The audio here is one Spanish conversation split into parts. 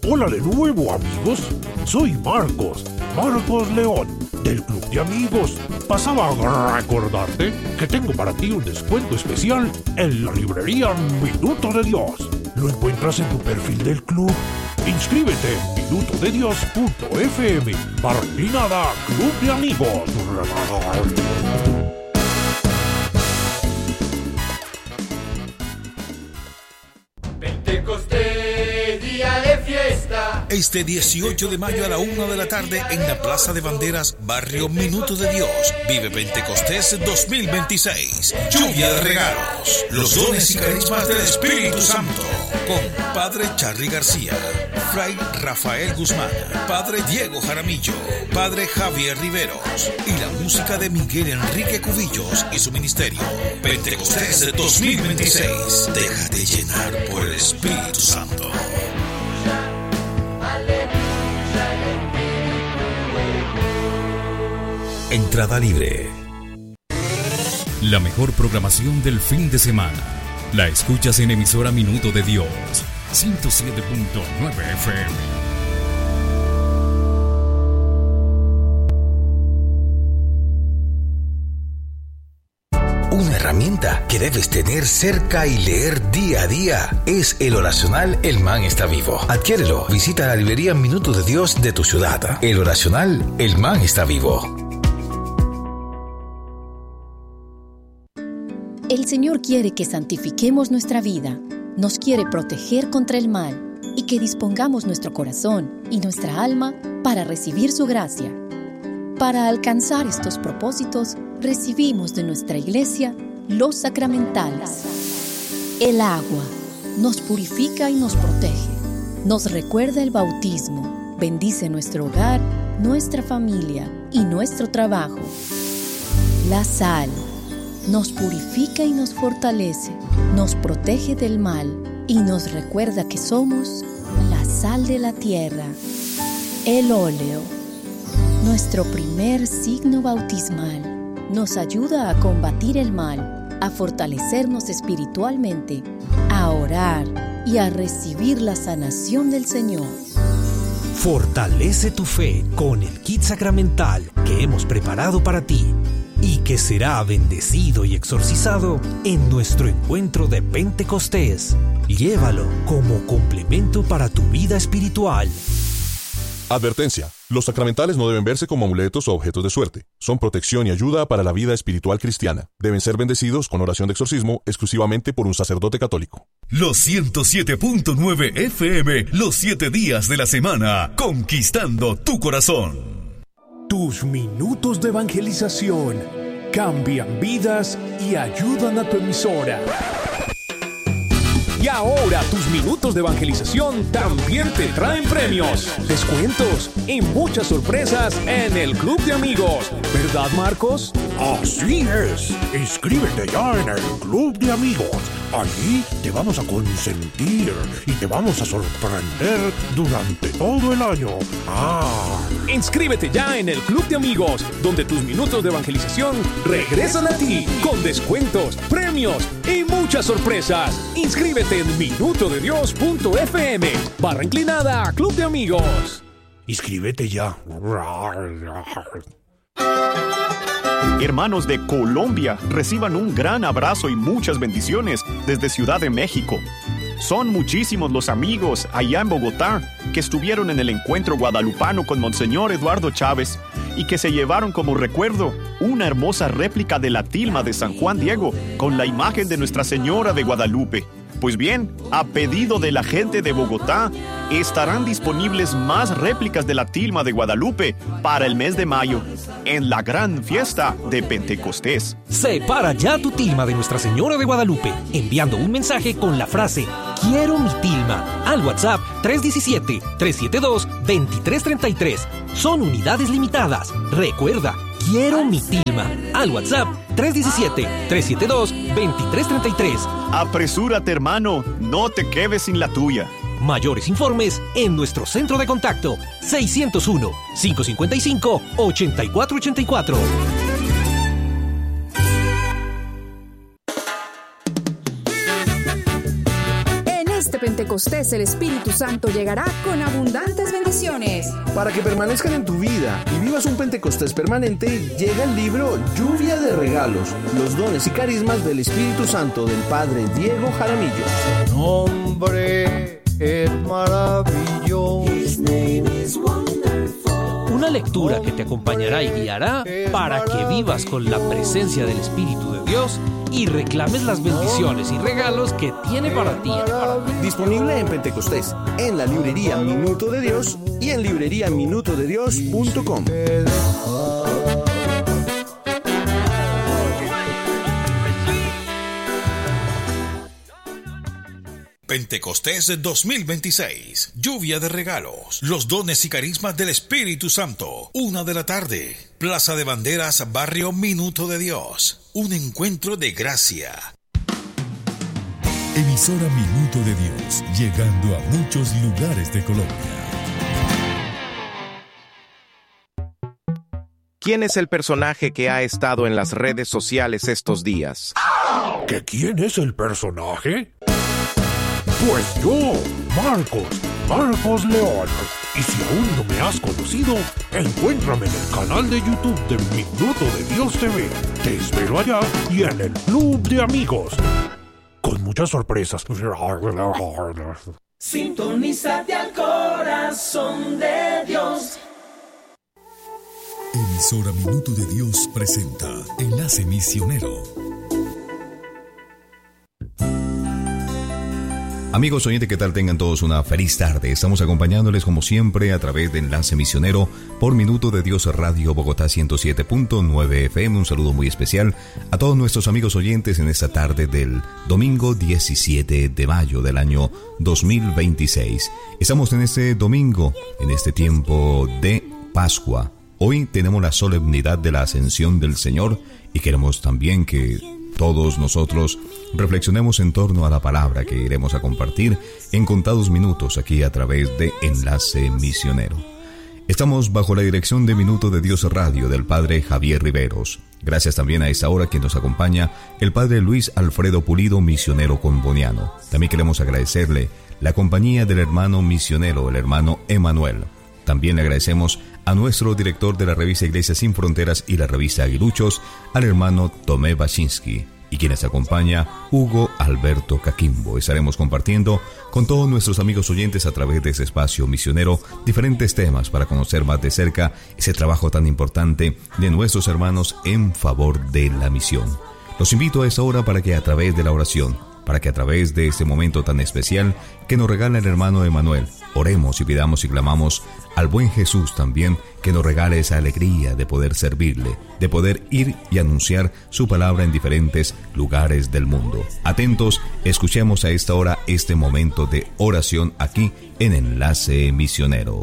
Hola de nuevo, amigos. Soy Marcos León, del Club de Amigos. Pasaba a recordarte que tengo para ti un descuento especial en la librería Minuto de Dios. Lo encuentras en tu perfil del club. Inscríbete en minutodedios.fm / Club de Amigos. Pentecostés, día de fiesta. Este 18 de mayo a la 1 de la tarde en la Plaza de Banderas, barrio Minuto de Dios, vive Pentecostés 2026. Lluvia de regalos, los dones y carismas del Espíritu Santo, con Padre Charly García, Fray Rafael Guzmán, Padre Diego Jaramillo, Padre Javier Riveros y la música de Miguel Enrique Cubillos y su ministerio. Pentecostés 2026. Déjate llenar por el Espíritu Santo. Entrada libre. La mejor programación del fin de semana la escuchas en emisora Minuto de Dios, 107.9 FM. Una herramienta que debes tener cerca y leer día a día es el oracional El Man está vivo. Adquiérelo. Visita la librería Minuto de Dios de tu ciudad. El oracional El Man está vivo. El Señor quiere que santifiquemos nuestra vida, nos quiere proteger contra el mal y que dispongamos nuestro corazón y nuestra alma para recibir su gracia. Para alcanzar estos propósitos, recibimos de nuestra iglesia los sacramentales. El agua nos purifica y nos protege, nos recuerda el bautismo, bendice nuestro hogar, nuestra familia y nuestro trabajo. La sal nos purifica y nos fortalece, nos protege del mal y nos recuerda que somos la sal de la tierra. El óleo, nuestro primer signo bautismal, nos ayuda a combatir el mal, a fortalecernos espiritualmente, a orar y a recibir la sanación del Señor. Fortalece tu fe con el kit sacramental que hemos preparado para ti y que será bendecido y exorcizado en nuestro encuentro de Pentecostés. Llévalo como complemento para tu vida espiritual. Advertencia. Los sacramentales no deben verse como amuletos o objetos de suerte. Son protección y ayuda para la vida espiritual cristiana. Deben ser bendecidos con oración de exorcismo exclusivamente por un sacerdote católico. Los 107.9 FM, los 7 días de la semana, conquistando tu corazón. Tus minutos de evangelización cambian vidas y ayudan a tu emisora. Y ahora tus minutos de evangelización también te traen premios, descuentos y muchas sorpresas en el Club de Amigos. ¿Verdad, Marcos? Así es. Inscríbete ya en el Club de Amigos. Allí te vamos a consentir y te vamos a sorprender durante todo el año. Inscríbete ya en el Club de Amigos, donde tus minutos de evangelización regresan a ti con descuentos, premios y muchas sorpresas. Inscríbete en minutodedios.fm / Club de Amigos. Inscríbete ya. Hermanos de Colombia, reciban un gran abrazo y muchas bendiciones desde Ciudad de México. Son muchísimos los amigos allá en Bogotá que estuvieron en el encuentro guadalupano con Monseñor Eduardo Chávez y que se llevaron como recuerdo una hermosa réplica de la tilma de San Juan Diego con la imagen de Nuestra Señora de Guadalupe. Pues bien, a pedido de la gente de Bogotá, estarán disponibles más réplicas de la tilma de Guadalupe para el mes de mayo, en la gran fiesta de Pentecostés. Separa ya tu tilma de Nuestra Señora de Guadalupe, enviando un mensaje con la frase "Quiero mi tilma" al WhatsApp 317-372-2333. Son unidades limitadas. Recuerda, "Quiero mi tilma" al WhatsApp 317-372-2333. Apresúrate, hermano, no te quedes sin la tuya. Mayores informes en nuestro centro de contacto 601-555-8484. Pentecostés el Espíritu Santo llegará con abundantes bendiciones. Para que permanezcan en tu vida y vivas un Pentecostés permanente, llega el libro Lluvia de Regalos, los dones y carismas del Espíritu Santo del Padre Diego Jaramillo. Su nombre es maravilloso. His name is wonderful. Una lectura que te acompañará y guiará para que vivas con la presencia del Espíritu de Dios y reclames las bendiciones y regalos que tiene para ti. Disponible en Pentecostés, en la librería Minuto de Dios y en libreriaminutodedios.com. Pentecostés 2026. Lluvia de regalos. Los dones y carismas del Espíritu Santo. 1:00 p.m. Plaza de Banderas, Barrio Minuto de Dios. Un encuentro de gracia. Emisora Minuto de Dios, llegando a muchos lugares de Colombia. ¿Quién es el personaje que ha estado en las redes sociales estos días? ¿Que quién es el personaje? Pues yo, Marcos León. Y si aún no me has conocido, encuéntrame en el canal de YouTube de Minuto de Dios TV. Te espero allá y en el Club de Amigos. Con muchas sorpresas. Sintonízate al corazón de Dios. Emisora Minuto de Dios presenta Enlace Misionero. Amigos oyentes, ¿qué tal? Tengan todos una feliz tarde. Estamos acompañándoles como siempre a través de Enlace Misionero por Minuto de Dios Radio Bogotá 107.9 FM. Un saludo muy especial a todos nuestros amigos oyentes en esta tarde del domingo 17 de mayo del año 2026. Estamos en este domingo, en este tiempo de Pascua. Hoy tenemos la solemnidad de la Ascensión del Señor y queremos también que todos nosotros reflexionemos en torno a la palabra que iremos a compartir en contados minutos aquí a través de Enlace Misionero. Estamos bajo la dirección de Minuto de Dios Radio del Padre Javier Riveros. Gracias también a esta hora que nos acompaña el Padre Luis Alfredo Pulido, misionero comboniano. También queremos agradecerle la compañía del hermano misionero, el hermano Emanuel. También le agradecemos a nuestro director de la revista Iglesia Sin Fronteras y la revista Aguiluchos, al hermano Tomé Baczynski, y quienes acompaña Hugo Alberto Caquimbo. Estaremos compartiendo con todos nuestros amigos oyentes a través de ese espacio misionero diferentes temas para conocer más de cerca ese trabajo tan importante de nuestros hermanos en favor de la misión. Los invito a esta hora para que a través de la oración, para que a través de este momento tan especial que nos regala el hermano Emanuel, oremos y pidamos y clamamos al buen Jesús también que nos regale esa alegría de poder servirle, de poder ir y anunciar su palabra en diferentes lugares del mundo. Atentos, escuchemos a esta hora este momento de oración aquí en Enlace Misionero.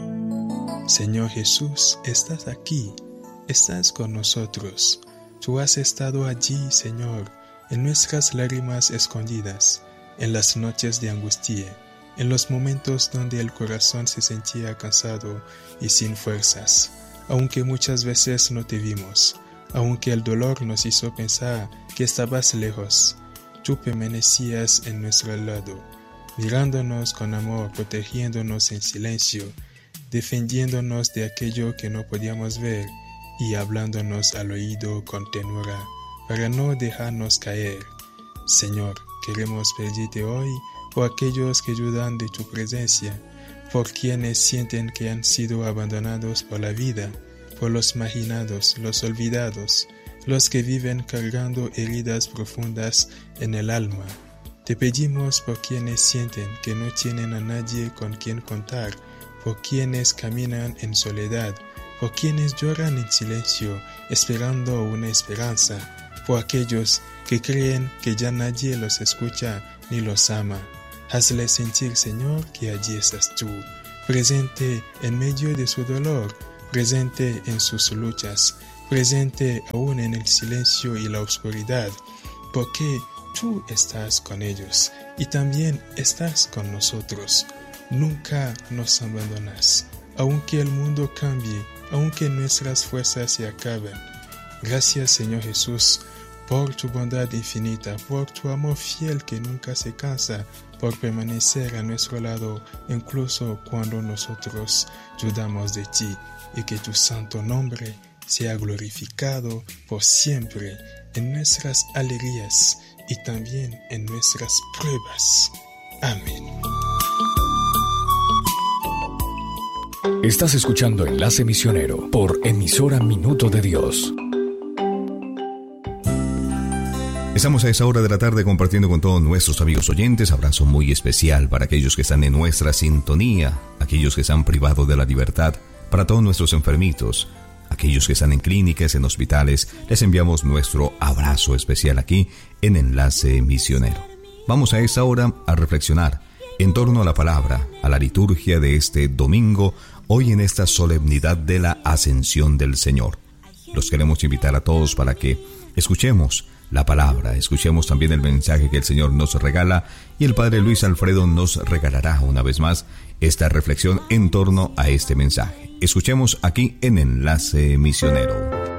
Señor Jesús, estás aquí, estás con nosotros. Tú has estado allí, Señor, en nuestras lágrimas escondidas, en las noches de angustia, en los momentos donde el corazón se sentía cansado y sin fuerzas, aunque muchas veces no te vimos, aunque el dolor nos hizo pensar que estabas lejos, tú permanecías en nuestro lado, mirándonos con amor, protegiéndonos en silencio, defendiéndonos de aquello que no podíamos ver y hablándonos al oído con ternura, para no dejarnos caer. Señor, queremos pedirte hoy por aquellos que dudan de tu presencia, por quienes sienten que han sido abandonados por la vida, por los marginados, los olvidados, los que viven cargando heridas profundas en el alma. Te pedimos por quienes sienten que no tienen a nadie con quien contar, por quienes caminan en soledad, por quienes lloran en silencio, esperando una esperanza, por aquellos que creen que ya nadie los escucha ni los ama. Hazles sentir, Señor, que allí estás tú, presente en medio de su dolor, presente en sus luchas, presente aún en el silencio y la oscuridad, porque tú estás con ellos y también estás con nosotros. Nunca nos abandonas, aunque el mundo cambie, aunque nuestras fuerzas se acaben. Gracias, Señor Jesús, por tu bondad infinita, por tu amor fiel que nunca se cansa, por permanecer a nuestro lado incluso cuando nosotros dudamos de ti, y que tu santo nombre sea glorificado por siempre en nuestras alegrías y también en nuestras pruebas. Amén. Estás escuchando Enlace Misionero por emisora Minuto de Dios. Estamos a esa hora de la tarde compartiendo con todos nuestros amigos oyentes. Abrazo muy especial para aquellos que están en nuestra sintonía, aquellos que se han privado de la libertad, para todos nuestros enfermitos, aquellos que están en clínicas, en hospitales. Les enviamos nuestro abrazo especial aquí en Enlace Misionero. Vamos a esa hora a reflexionar en torno a la palabra, a la liturgia de este domingo, hoy en esta solemnidad de la Ascensión del Señor. Los queremos invitar a todos para que escuchemos la palabra, escuchemos también el mensaje que el Señor nos regala, y el Padre Luis Alfredo nos regalará una vez más esta reflexión en torno a este mensaje. Escuchemos aquí en Enlace Misionero.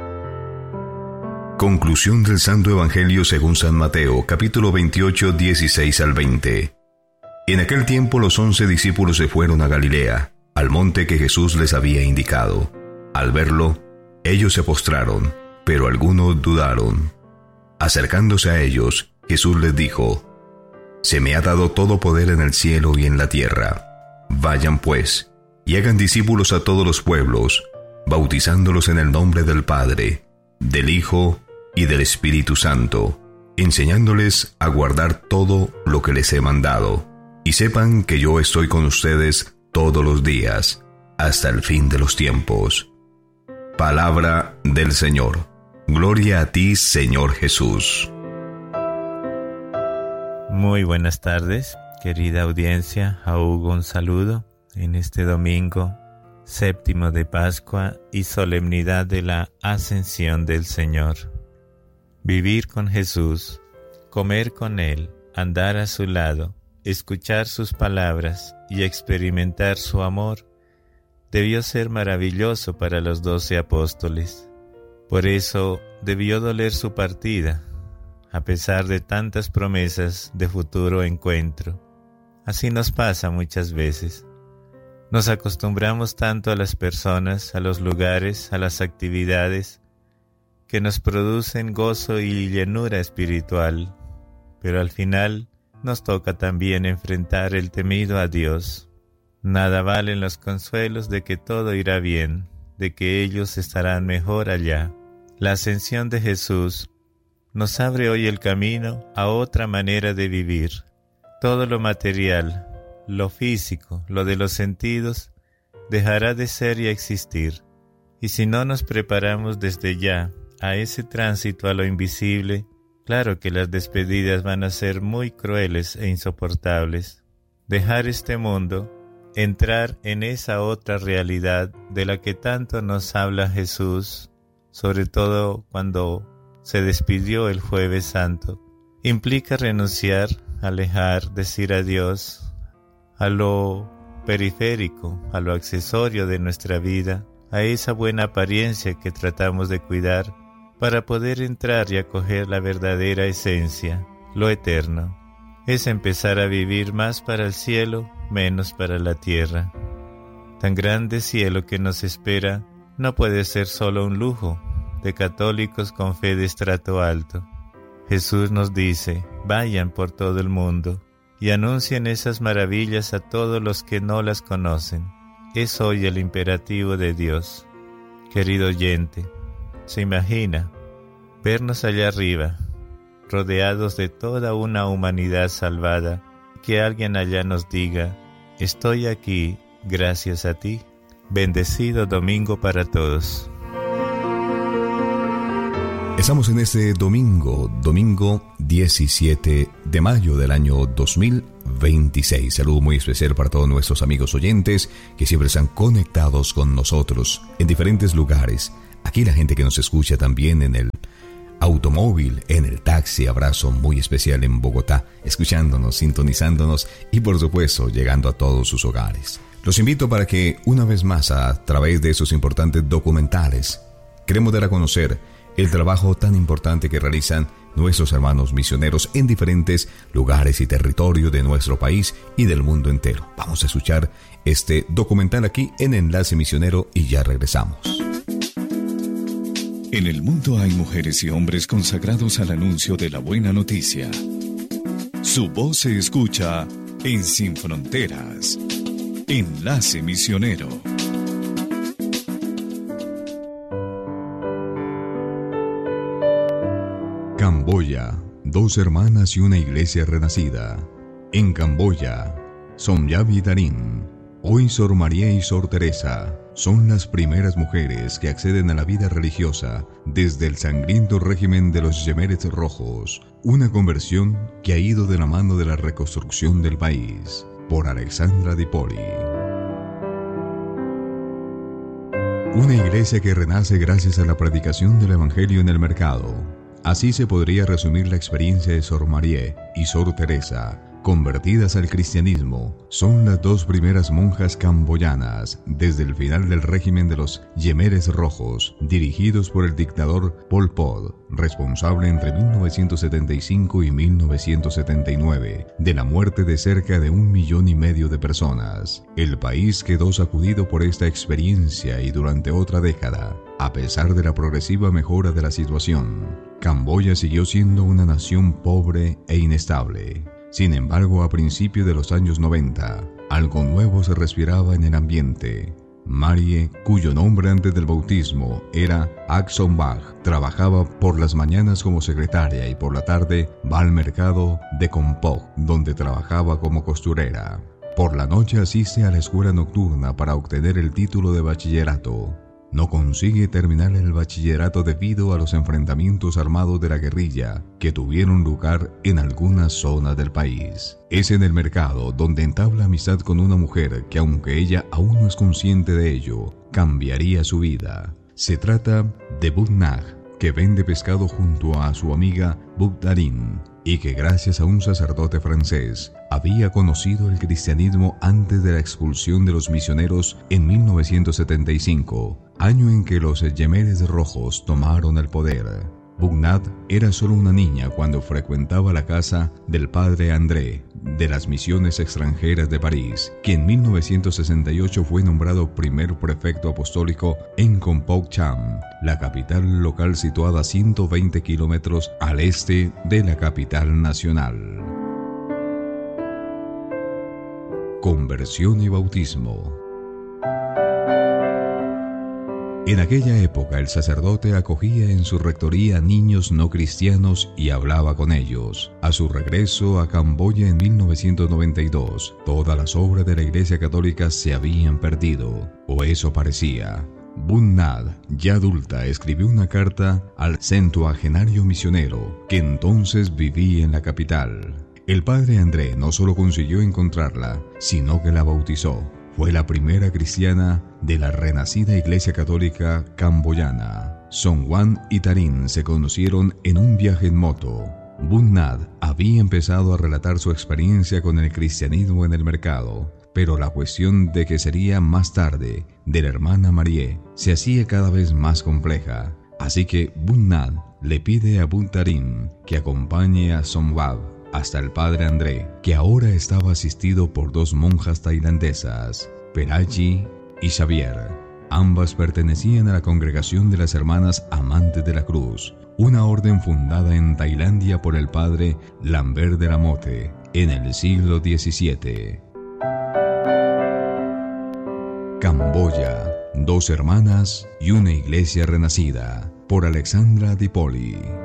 Conclusión del Santo Evangelio según San Mateo, capítulo 28, 16 al 20. En aquel tiempo los 11 discípulos se fueron a Galilea, al monte que Jesús les había indicado. Al verlo, ellos se postraron, pero algunos dudaron. Acercándose a ellos, Jesús les dijo: Se me ha dado todo poder en el cielo y en la tierra. Vayan pues, y hagan discípulos a todos los pueblos, bautizándolos en el nombre del Padre, del Hijo y del Espíritu Santo, enseñándoles a guardar todo lo que les he mandado. Y sepan que yo estoy con ustedes todos los días, hasta el fin de los tiempos. Palabra del Señor. Gloria a ti, Señor Jesús. Muy buenas tardes, querida audiencia. A Hugo un saludo en este domingo, séptimo de Pascua y solemnidad de la Ascensión del Señor. Vivir con Jesús, comer con Él, andar a su lado, escuchar sus palabras y experimentar su amor debió ser maravilloso para los 12 apóstoles. Por eso debió doler su partida, a pesar de tantas promesas de futuro encuentro. Así nos pasa muchas veces. Nos acostumbramos tanto a las personas, a los lugares, a las actividades, que nos producen gozo y llenura espiritual, pero al final nos toca también enfrentar el temido adiós. Nada valen los consuelos de que todo irá bien, de que ellos estarán mejor allá. La ascensión de Jesús nos abre hoy el camino a otra manera de vivir. Todo lo material, lo físico, lo de los sentidos, dejará de ser y existir. Y si no nos preparamos desde ya a ese tránsito a lo invisible, claro que las despedidas van a ser muy crueles e insoportables. Dejar este mundo, entrar en esa otra realidad de la que tanto nos habla Jesús, sobre todo cuando se despidió el Jueves Santo, implica renunciar, alejar, decir adiós a lo periférico, a lo accesorio de nuestra vida, a esa buena apariencia que tratamos de cuidar para poder entrar y acoger la verdadera esencia, lo eterno. Es empezar a vivir más para el cielo, menos para la tierra. Tan grande cielo que nos espera no puede ser solo un lujo de católicos con fe de estrato alto. Jesús nos dice: vayan por todo el mundo y anuncien esas maravillas a todos los que no las conocen. Es hoy el imperativo de Dios. Querido oyente, ¿se imagina vernos allá arriba, rodeados de toda una humanidad salvada, que alguien allá nos diga: estoy aquí gracias a ti? Bendecido domingo para todos. Estamos en este domingo 17 de mayo del año 2026. Saludo muy especial para todos nuestros amigos oyentes que siempre están conectados con nosotros en diferentes lugares. Aquí la gente que nos escucha también en el automóvil, en el taxi. Abrazo muy especial en Bogotá, escuchándonos, sintonizándonos y por supuesto llegando a todos sus hogares. Los invito para que una vez más, a través de esos importantes documentales, queremos dar a conocer el trabajo tan importante que realizan nuestros hermanos misioneros en diferentes lugares y territorios de nuestro país y del mundo entero. Vamos a escuchar este documental aquí en Enlace Misionero y ya regresamos. En el mundo hay mujeres y hombres consagrados al anuncio de la buena noticia. Su voz se escucha en Sin Fronteras. Enlace Misionero. Camboya, 2 hermanas y una iglesia renacida. En Camboya, Somyab y Tarin, hoy Sor María y Sor Teresa, son las primeras mujeres que acceden a la vida religiosa desde el sangriento régimen de los Yemeres Rojos, una conversión que ha ido de la mano de la reconstrucción del país, por Alexandra Di Poli. Una iglesia que renace gracias a la predicación del Evangelio en el mercado. Así se podría resumir la experiencia de Sor María y Sor Teresa, convertidas al cristianismo. Son las 2 primeras monjas camboyanas desde el final del régimen de los Yemeres Rojos, dirigidos por el dictador Pol Pot, responsable entre 1975 y 1979 de la muerte de cerca de 1,5 millones de personas. El país quedó sacudido por esta experiencia y durante otra década, a pesar de la progresiva mejora de la situación, Camboya siguió siendo una nación pobre e inestable. Sin embargo, a principios de los años 90, algo nuevo se respiraba en el ambiente. Marie, cuyo nombre antes del bautismo era Ak Sombag, trabajaba por las mañanas como secretaria y por la tarde va al mercado de Kompok, donde trabajaba como costurera. Por la noche asiste a la escuela nocturna para obtener el título de bachillerato. No consigue terminar el bachillerato debido a los enfrentamientos armados de la guerrilla que tuvieron lugar en algunas zonas del país. Es en el mercado donde entabla amistad con una mujer que, aunque ella aún no es consciente de ello, cambiaría su vida. Se trata de Buk Nag, que vende pescado junto a su amiga Buk Tarin, y que gracias a un sacerdote francés había conocido el cristianismo antes de la expulsión de los misioneros en 1975, año en que los Yemeres Rojos tomaron el poder. Buk Nag era solo una niña cuando frecuentaba la casa del padre André de las misiones extranjeras de París, que en 1968 fue nombrado primer prefecto apostólico en Kompok Cham, la capital local situada a 120 kilómetros al este de la capital nacional. Conversión y bautismo. En aquella época el sacerdote acogía en su rectoría niños no cristianos y hablaba con ellos. A su regreso a Camboya en 1992, todas las obras de la Iglesia Católica se habían perdido, o eso parecía. Buk Nag, ya adulta, escribió una carta al centuagenario misionero, que entonces vivía en la capital. El padre André no solo consiguió encontrarla, sino que la bautizó. Fue la primera cristiana de la renacida Iglesia Católica camboyana. Songwan y Tarin se conocieron en un viaje en moto. Buk Nag había empezado a relatar su experiencia con el cristianismo en el mercado, pero la cuestión de que sería más tarde de la hermana Marie se hacía cada vez más compleja. Así que Buk Nag le pide a Buk Tarin que acompañe a Somwab hasta el padre André, que ahora estaba asistido por 2 monjas tailandesas, Peraji y Xavier. Ambas pertenecían a la congregación de las hermanas amantes de la cruz, una orden fundada en Tailandia por el padre Lambert de la Motte en el siglo XVII. Camboya, 2 hermanas y una iglesia renacida, por Alexandra Di Poli.